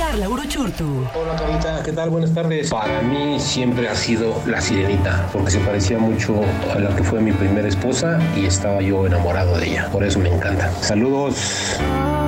Carla Uruchurtu. Hola Carlita, ¿qué tal? Buenas tardes. Para mí siempre ha sido la Sirenita, porque se parecía mucho a la que fue mi primera esposa y estaba yo enamorado de ella. Por eso me encanta. Saludos.